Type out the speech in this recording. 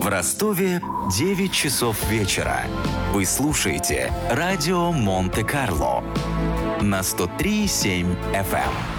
В Ростове 9 часов вечера. Вы слушаете радио Монте-Карло на 103,7 FM.